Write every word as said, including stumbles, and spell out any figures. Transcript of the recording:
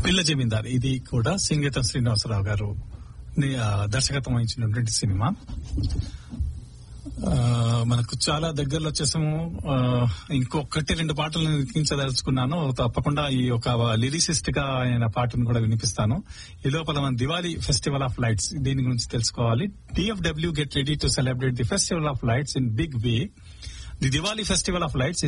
పిల్ల జమీందార్ ఇది కూడా సింగీతం శ్రీనివాసరావు గారు ని- ఆ, దర్శకత్వం వహించినటువంటి సినిమా. ఆ, మనకు చాలా దగ్గరలో వచ్చేసాము. ఆ, ఇంకొకటి రెండు పాటలు వినిపించదలుచుకున్నాను. తప్పకుండా ఈ ఒక లిరిసిస్ట్ గా ఆయన పాటను కూడా వినిపిస్తాను. ఈ లోపల మన దివాళీ ఫెస్టివల్ ఆఫ్ లైట్స్ దీని గురించి తెలుసుకోవాలి. DFW get ready to celebrate the festival of lights in big way. The Diwali festival of lights